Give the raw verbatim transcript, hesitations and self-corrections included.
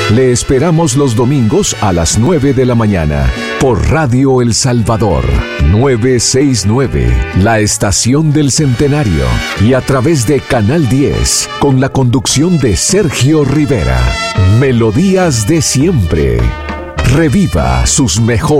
Le esperamos los domingos a las nueve de la mañana por Radio El Salvador novecientos sesenta y nueve, la estación del Centenario, y a través de Canal diez con la conducción de Sergio Rivera. Melodías de siempre. Reviva sus mejores